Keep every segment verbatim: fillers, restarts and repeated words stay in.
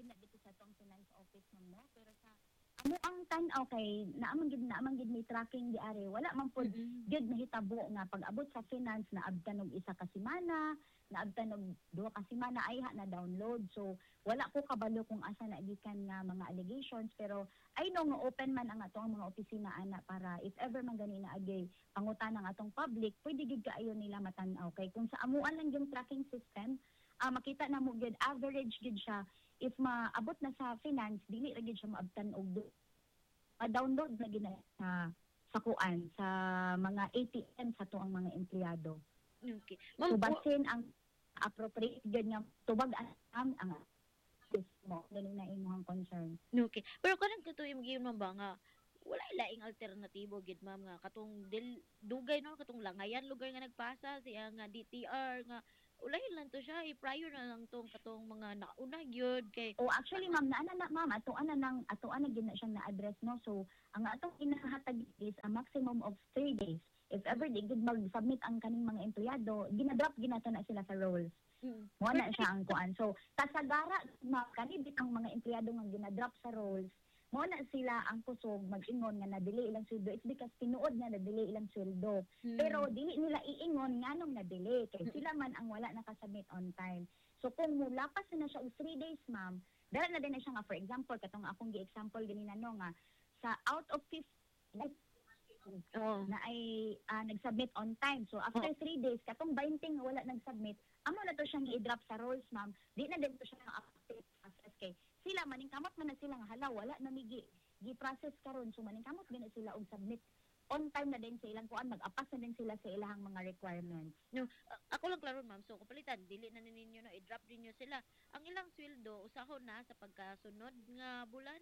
ina dito sa tong finance office mo no, pero sa amo ang tan-aw kay naamang gid naamang gid may tracking di are wala man pud Mm-mm. gid nahitabo nga pag-abot sa finance na abtan og isa ka semana, na abtan og duha ka semana ay ha na download. So wala ko kabalo kung asa na gikan nga mga allegations, pero I know nga open man ang atong mga opisina ana para if ever man gani na agay pangutan ng atong public, pwede gid kaayo nila matan-aw kay kung sa amuan lang yung tracking system, ah, makita na mo gid average gid siya if maabot na sa finance dili ra gid siya maabtan og do- ma-download na gid na sa sa kuan sa mga A T M sa to ang mga empleyado. Okay. So Ma'am, wa- basin ang appropriate gid nga tubag ang ang mo dali na imong concern. okay. Pero kanang katuyo gyud man ba nga wala laing alternatibo gid ma'am nga katong dil, dugay no katong langayan lugar nga nagpasa siya nga D T R nga ulahin lang to siya eh, prior na lang tong katong mga nauna gyud kay O actually ma'am na ana na ma'am ato ana nang ato ana gid na siyang na-address no. So ang atong inahatag is a maximum of three days. If ever di gid mag-submit ang kaning mga empleyado, ginadrop ginato na sila sa roles. mm, Mo na siya ang kuan. So kasagara na kanibit ang mga empleyado nga ginadrop sa roles, mo na sila ang kusog mag-ingon nga na-delay ilang sweldo. It's because tinuod na na-delay ilang sweldo. mm, Pero dili nila iingon nganong na-delay kay sila man ang wala nakasubmit on time. So kung mulapas na siya og three days ma'am, dara na din na siya nga for example katong akong gi-example ganina no nga sa out of fifty oh, na ay ah, nag-submit on time. So after three days katong twenty nga wala nag-submit, amo na to siyang i-drop sa rolls ma'am. Di na din to siya ang update process kay sila maning kamot man na sila nga hala wala na mi gi gi-process karon, so maning kamot gina sila og submit on time na din sa ilang kuan, mag-apas na din sila sa ilahang mga requirements. no, a- ako lang klaro ma'am so kapalitan dili na ninyo no i-drop din niyo sila ang ilang sweldo usahon na sa pagkasunod nga bulan.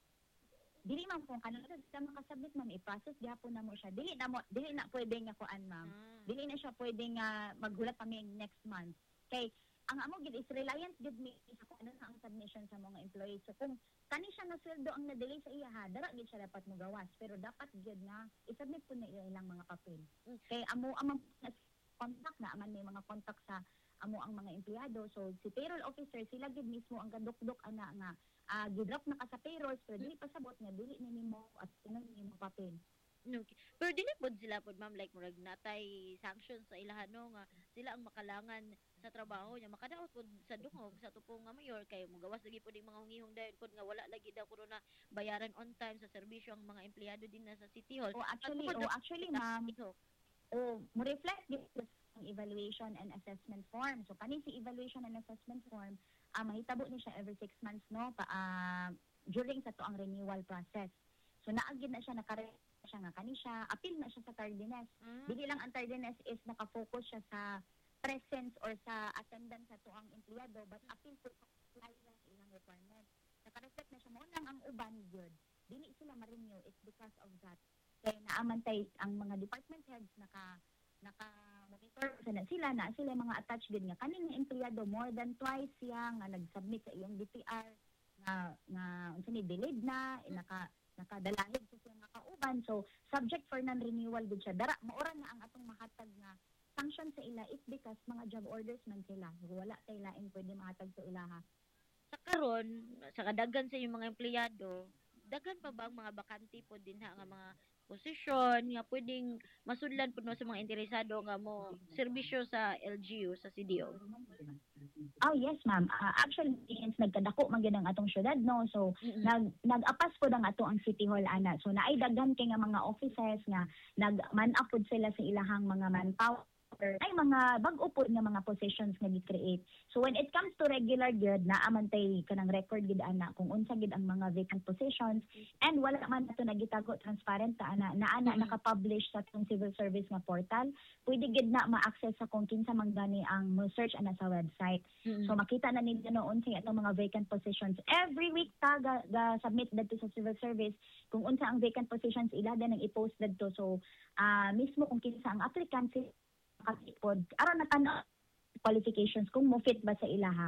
Dili man kung kanang sa makasubmit ma'am i-process gyapon na mo siya. Dili na mo dili na pwede nga kuan ma'am. Ah. Dili na siya pwede nga maghulat kami next month. Kay ang amo gid is reliant gid mi sa kung ano na ang submission sa mga employees. So kung kani siya na sweldo ang na-delay sa iya ha, dara gid siya dapat mo gawas. Pero dapat gid nga i-submit po na iya ilang mga papel. Mm. Kay amo amang contact na aman may mga contact sa amo ang mga empleyado. So si payroll officer sila gid mismo ang gadok-dok ana nga ah gidrop na ka sa payrolls pero dili pasabot nga dili ni nimo at tinang nimo papel. Okay. Pero dili pod sila pod ma'am like murag natay sanctions sa ilahan no nga sila ang makalangan sa trabaho niya makadaot pod sa dungog sa tupong nga mayor kay mugawas lagi pod yung mga hungihong dayon pod nga wala lagi daw kuno na bayaran on time sa serbisyo ang mga empleyado din na sa City Hall. O actually, At o bukod actually sa- ma'am, ito, o mo reflect this ang evaluation and assessment form. So kani si evaluation and assessment form, ah mahitabo ni siya every six months no pa ah, during sa to ang renewal process. So naagid na siya nakare siya nga kani siya appeal na siya sa tardiness. mm, Dili lang ang tardiness is nakafocus siya sa presence or sa attendance sa tuang empleyado but appeal po sa compliance sa ilang requirements. Naka-reflect na siya mo lang ang uban gyud. Dili sila ma-renew, it's because of that. Kaya naamantay ang mga department heads naka naka monitor sa na sila na sila mga attached din nga kaning empleyado more than twice siya nga nag-submit sa iyong D T R nga nga unsa ni delayed na eh, naka nakadalahig sa siya nga kauban. So subject for non-renewal gud siya. Dara maura na ang atong mahatag nga sanction sa ila is because mga job orders man sila. Wala tay lain pwede mahatag sa ilaha. sa karon sa kadagan sa inyong mga empleyado daghan pa ba ang mga bakante po din ha nga mga posisyon nga pwedeng masudlan po no sa mga interesado nga mo serbisyo sa L G U sa C D O. Oh yes ma'am. Ah, actually since nagkadako man gyud ang atong syudad no. So Mm-mm. nag nag-apas po ang ato ang City Hall ana. So naay daghan kay nga mga offices nga nag-man-up pod sila sa ilahang mga manpower ay mga bag-o po nga mga positions nga gi-create. So when it comes to regular gyud naamantay kanang record gid ana kung unsa gid ang mga vacant positions and wala man ato nagitago transparent ta ana na ana Mm. naka-publish sa atong civil service nga portal. Pwede gid na ma-access sa kung kinsa man gani ang mo search ana sa website. Mm-mm. So makita na ninyo noon sa atong mga vacant positions. Every week ta ga, ga submit dito sa civil service kung unsa ang vacant positions ila din ang i-post dito. So ah mismo kung kinsa ang applicant makasipod aron na tan qualifications kung mo fit ba sa ilaha.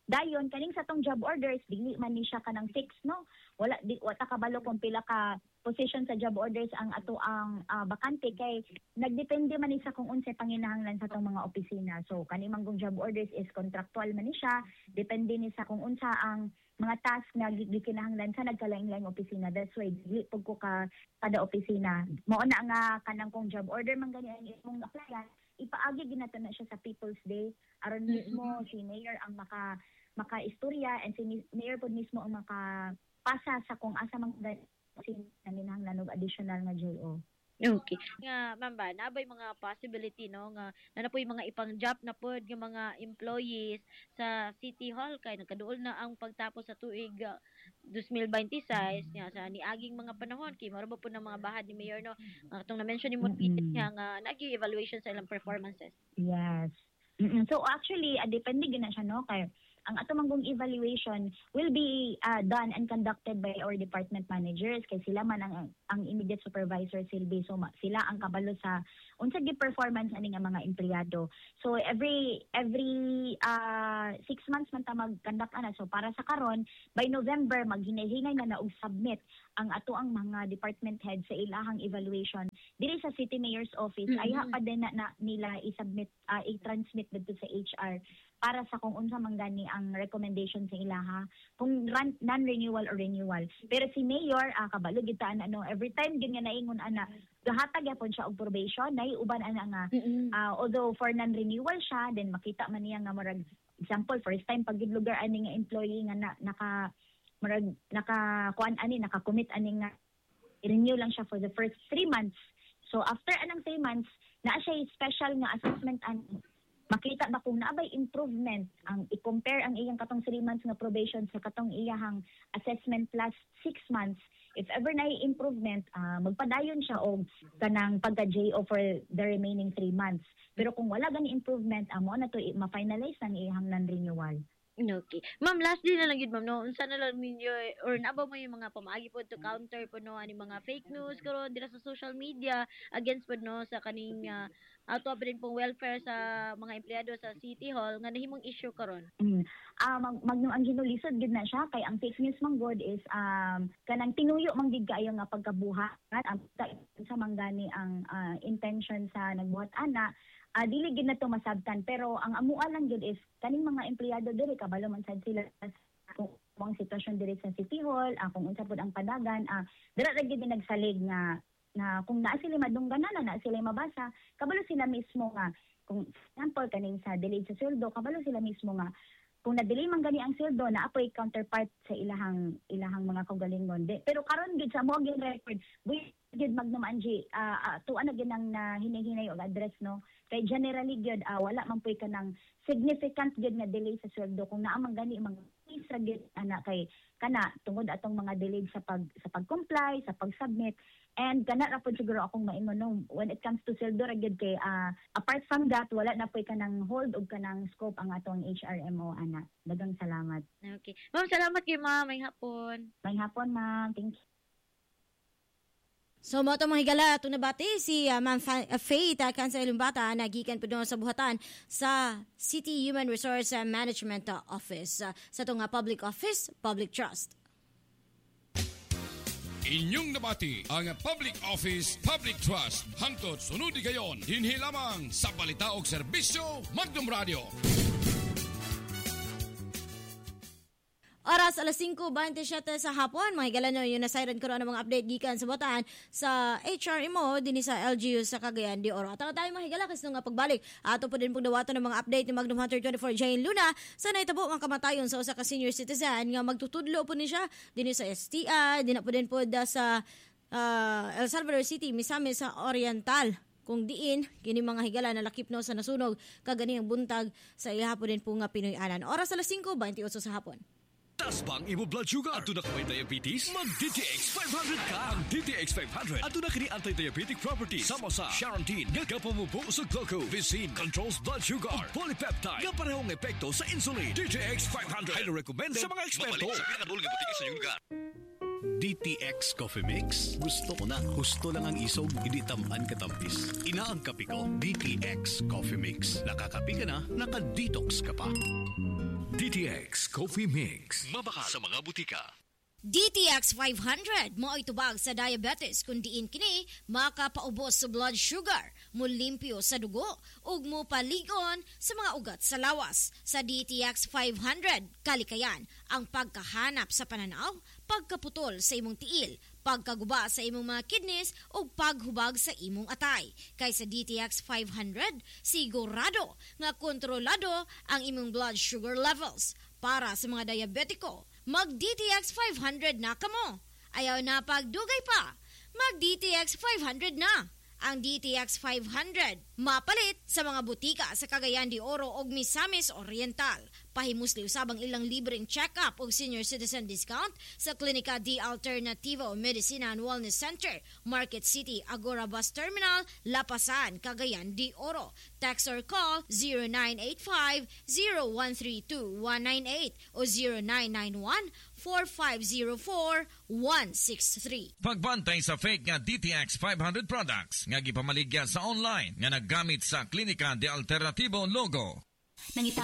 dayon kaning sa tong job orders dili man ni siya kanang fix no, wala di wata kabalo kung pila ka position sa job orders ang ato ang uh, bakante kay nagdepende man ni sa kung unsay panginahanglan sa tong mga opisina. So kani manggong job orders is contractual man ni siya, depende ni sa kung unsa ang mga task na gikinahanglan sa nagkalain-laing opisina. That's why dili pud ko ka kada opisina. Mao na nga kanang kung job order man gani ang imong applyan, ipaagi ginato na siya sa People's Day aron mismo si mayor ang maka maka-istorya and si mayor pod mismo ang makapasa sa kung asa man naninahanglan og additional nga J O. Okay. Nga, ma'am ba, nabay mga possibility, no, nga, na na po yung mga ipang job na po, yung mga employees sa City Hall, kay nagkaduol na ang pagtapos sa tuig uh, twenty twenty-six, nga, sa niaging mga panahon, kay maraba po ng mga bahad ni Mayor, no, uh, itong na-mention ni Mutit, Mm-mm. nga, nga, nag-evaluation sa ilang performances. Yes. Mm-mm. So actually, uh, depende gina siya no kay ang ato manggong evaluation will be uh, done and conducted by our department managers kay sila man ang ang immediate supervisor silbi so ma, sila ang kabalo sa unsa gi performance ani nga mga empleyado. So every every uh, six months man ta mag-conduct ana. So para sa karon by November maghinay-hinay na na og submit ang ato ang mga department head sa ilahang evaluation diri sa city mayor's office. Mm-hmm. Ay pa din na, na nila i-submit uh, i-transmit dito sa H R para sa kung unsa man gani ang recommendation sa ilaha kung run, non-renewal or renewal. Pero si mayor uh, kabalo gid ta ano every time gid nga naingon ana gahatag gyapon siya og probation nay uban ana nga Mm-hmm. uh, although for non-renewal siya then makita man niya nga murag example first time pag lugar ani nga employee nga na, naka murag naka kuan ani naka-commit ani nga i-renew lang siya for the first three months. So after anang three months naa siya special nga assessment and makita ba kung naabay improvement ang i-compare ang iyang katong three months nga probation sa katong iyahang assessment plus six months. If ever na improvement, uh, magpadayon siya og kanang pagka-J O for the remaining three months. Pero kung wala gani improvement, amo na to ma-finalize ang iyang non-renewal. Okay. Ma'am, lastly na lang yun, ma'am, no? Unsa na lang ninyo, or naba mo yung mga pamaagi po to counter po, no? Ani mga fake news, karon dira sa social media, against po, no? Sa kaning, uh, ato pa rin pong welfare sa mga empleyado sa City Hall, nga nahimong issue karon. Mm. Uh, mag, magnum ang ginulisod gid na siya, kay ang fake news man god is, um, kanang tinuyo man gid kaayo nga pagkabuhat, ang sa manggani ang uh, intention sa nagbuhat ana, Uh, dili gid na to masabtan pero ang amua lang gid is kaning mga empleyado diri kabalo man sad sila kung ang sitwasyon diri sa City Hall, uh, kung unsa pud ang padagan, uh, dira ra gid nagsalig nga na kung naa sila madungganan na naa sila mabasa, kabalo sila mismo nga kung example kaning sa delayed sa sweldo, kabalo sila mismo nga kung na-delay man gani ang sweldo na apoy counterpart sa ilahang ilahang mga kaugalingon. De, pero karon gid sa mo gid record, buy gid Magnum Angie, uh, uh, tuan na gid nang na hinay-hinay og address no. Kay generally gid uh, wala man puy ka ng significant gid nga delay sa sweldo kung naa man gani mga isa gid ana kay kana tungod atong mga delay sa pag sa pag-comply, sa pag-submit. And kana ra pud siguro akong maingon no when it comes to sweldo ra gid kay uh, apart from that wala na puy ka ng hold og kanang scope ang atong H R M O ana. Daghang salamat. Okay. Ma'am, salamat kay ma'am. May hapon. May hapon ma'am. Thank you. So mo to mga higala ato nabati si uh, Ma'am Fa- uh, Faith uh, Kansa Lumbata nagikan po doon sa buhatan sa City Human Resource uh, Management uh, Office uh, sa itong uh, public office, public trust. Inyong nabati ang Public Office, Public Trust. Hangtod sunod di gayon, dinhi lamang sa balita og serbisyo, Magnum Radio. Oras alas singko twenty-seven sa hapon, mga higala nyo yung nasayran ko ng mga update gikan sa buhatan sa H R M O din sa L G U sa Cagayan de Oro. At tayo mga higala kasi nga pagbalik, ato po din pong dawato ng mga update ni Magnum Hunter twenty-four Jane Luna sa naitabo mga kamatayon sa usa ka senior citizen nga magtutudlo po ni siya din sa S T I, din po din po da sa uh, El Salvador City, Misamis sa Oriental. Kung diin, kini mga higala na lakip no sa nasunog kagani ang buntag sa ilaha po din po nga Pinoy-anan. Oras alas singko twenty-eight sa hapon. Tas bang imo blood sugar? Ato na ka may diabetes? Mag-D T X five hundred ka! Ang D T X five hundred ato na kini anti-diabetic properties sama sa Charantine, gagapamubo sa glucose, Vicin, controls blood sugar, o polypeptide, nga parehong epekto sa insulin. D T X five hundred, highly recommended sa mga eksperto. D T X Coffee Mix. Gusto ko na. Gusto lang ang isog, hindi tamaan katampis. Ina ang kape ko, D T X Coffee Mix. Nakakapi ka na, naka-detox ka pa. D D T X Coffee Mix. Mabaka sa mga butika. D T X five hundred mo itubag sa diabetes kung diin kini makapaubos sa blood sugar, mulimpyo sa dugo ug mo paligon sa mga ugat sa lawas. Sa D T X five hundred kalikayan ang pagkahanap sa pananaw, pagkaputol sa imong tiil, pagkaguba sa imong mga kidneys ug paghubag sa imong atay. Kay sa D T X five hundred sigurado nga kontrolado ang imong blood sugar levels. Para sa mga diabetiko, mag-D T X five hundred na kamo. Ayaw na pagdugay pa, mag-D T X five hundred na. Ang D T X five hundred mapalit sa mga butika sa Cagayan de Oro ug Misamis Oriental. Pahimusli usab ang ilang libreng check-up ug senior citizen discount sa Klinika D Alternativo Medicina and Wellness Center, Market City, Agora Bus Terminal, Lapasan, Cagayan de Oro. Text or call zero nine eight five, zero one three two, one nine eight o zero nine nine one, four five zero four, one six three. Pagbantay sa fake nga D T X five hundred products nga gipamaligya sa online nga naggamit sa Klinika de Alternativo logo. Nangita